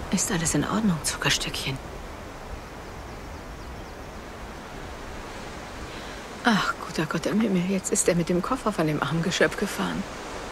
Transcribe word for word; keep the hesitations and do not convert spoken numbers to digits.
Ist alles in Ordnung, Zuckerstückchen? Ach, guter Gott im Himmel, jetzt ist er mit dem Koffer von dem armen Geschöpf gefahren.